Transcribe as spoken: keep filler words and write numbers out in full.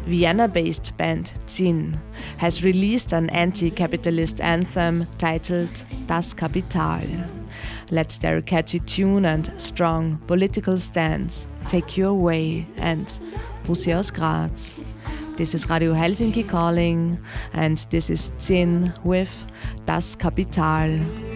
Vienna-based band Zin has released an anti-capitalist anthem titled Das Kapital. Let their catchy tune and strong political stance take you away and Bussi aus Graz. This is Radio Helsinki calling, and this is Zin with Das Kapital.